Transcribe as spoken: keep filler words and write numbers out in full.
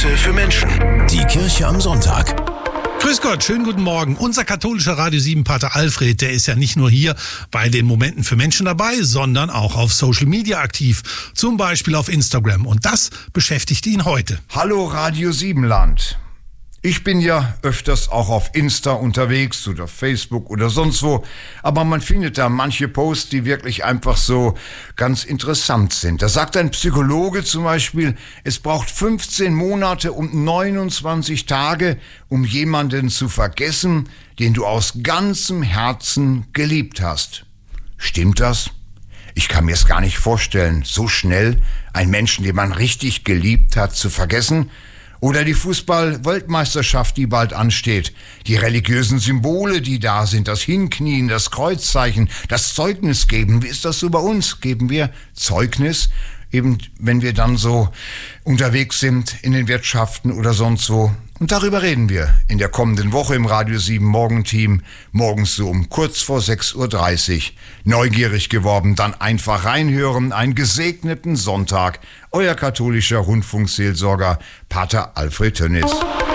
Momente für Menschen. Die Kirche am Sonntag. Grüß Gott, schönen guten Morgen. Unser katholischer Radio sieben Pater Alfred, der ist ja nicht nur hier bei den Momenten für Menschen dabei, sondern auch auf Social Media aktiv. Zum Beispiel auf Instagram. Und das beschäftigt ihn heute. Hallo Radio sieben Land. Ich bin ja öfters auch auf Insta unterwegs oder Facebook oder sonst wo, aber man findet da manche Posts, die wirklich einfach so ganz interessant sind. Da sagt ein Psychologe zum Beispiel, es braucht fünfzehn Monate und neunundzwanzig Tage, um jemanden zu vergessen, den du aus ganzem Herzen geliebt hast. Stimmt das? Ich kann mir es gar nicht vorstellen, so schnell einen Menschen, den man richtig geliebt hat, zu vergessen. Oder die Fußball-Weltmeisterschaft, die bald ansteht. Die religiösen Symbole, die da sind, das Hinknien, das Kreuzzeichen, das Zeugnis geben. Wie ist das so bei uns? Geben wir Zeugnis? Eben, wenn wir dann so unterwegs sind in den Wirtschaften oder sonst wo. Und darüber reden wir in der kommenden Woche im Radio sieben Morgenteam, morgens so um kurz vor sechs Uhr dreißig. Neugierig geworden, dann einfach reinhören, einen gesegneten Sonntag. Euer katholischer Rundfunkseelsorger Pater Alfred Tönnis.